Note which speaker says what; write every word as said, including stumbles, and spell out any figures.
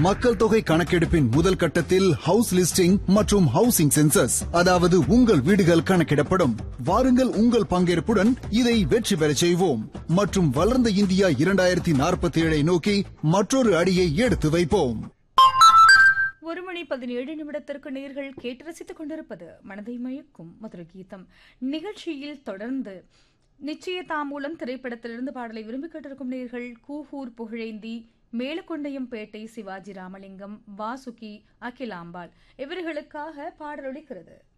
Speaker 1: மக்கள் தொகை கணக்கெடுப்பின் முதல் கட்டத்தில் ஹவுஸ் லிஸ்டிங் மற்றும் ஹவுசிங் சென்சஸ், அதாவது உங்கள் வீடுகள் கணக்கிடப்படும். வாருங்கள், உங்கள் பங்கேற்புடன் இதை வெற்றி பெறச் செய்வோம் மற்றும் வளர்ந்த இந்தியா இரண்டாயிரத்தி நாற்பத்தி ஏழை நோக்கி மற்றொரு அடியை எடுத்து வைப்போம்.
Speaker 2: ஒரு மணி பதினேழு நிமிடத்திற்கு நேர்கள் கேட்டு ரசித்துக் கொண்டிருப்பது மனதை மயக்கும் மதுர கீதம். நிகழ்ச்சியில் தொடர்ந்து நிச்சய தாம்பூலம் திரைப்படத்திலிருந்து பாடலை விரும்பி கேட்டிருக்கும் நேர்கள் கூகூர் புகழேந்தி, மேலக்கொண்டையம்பேட்டை சிவாஜி ராமலிங்கம், வாசுகி, அகிலாம்பாள் இவர்களுக்காக பாடலொலிக்கிறது.